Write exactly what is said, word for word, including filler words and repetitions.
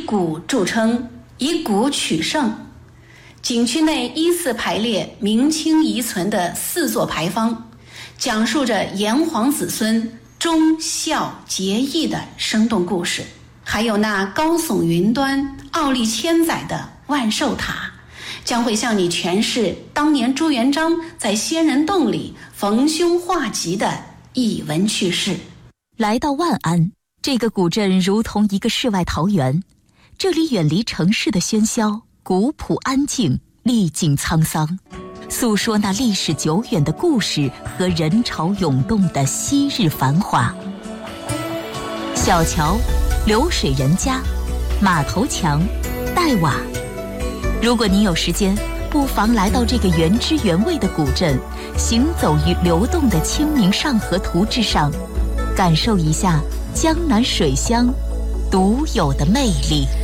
古著称，以古取胜。景区内依次排列明清遗存的四座牌坊，讲述着炎黄子孙忠孝节义的生动故事。还有那高耸云端、傲立千载的万寿塔，将会向你诠释当年朱元璋在仙人洞里逢凶化吉的逸闻趣事。 来到万安，这个古镇如同一个世外桃源，这里远离城市的喧嚣，古朴安静，历尽沧桑，诉说那历史久远的故事和人潮涌动的昔日繁华。小桥、流水人家、马头墙、黛瓦，如果你有时间，不妨来到这个原汁原味的古镇，行走于流动的清明上河图之上，感受一下江南水乡独有的魅力。